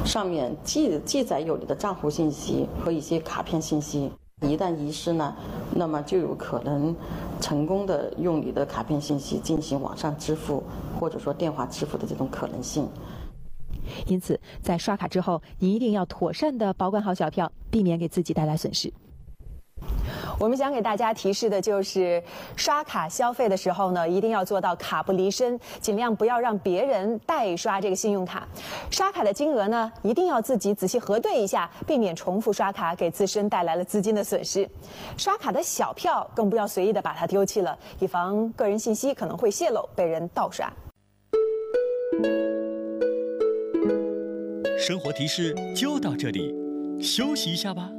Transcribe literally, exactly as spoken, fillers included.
上面记记载有你的账户信息和一些卡片信息。一旦遗失呢，那么就有可能成功的用你的卡片信息进行网上支付或者说电话支付的这种可能性。 因此，在刷卡之后，你一定要妥善的保管好小票，避免给自己带来损失。 我们想给大家提示的就是，刷卡消费的时候呢，一定要做到卡不离身，尽量不要让别人代刷这个信用卡。刷卡的金额呢，一定要自己仔细核对一下，避免重复刷卡给自身带来了资金的损失。刷卡的小票更不要随意的把它丢弃了，以防个人信息可能会泄露，被人盗刷。 生活提示就到这里，休息一下吧。